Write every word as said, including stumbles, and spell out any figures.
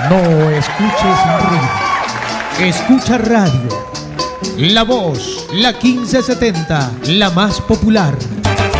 No escuches ruido. Escucha radio. La Voz, la quince setenta, la más popular.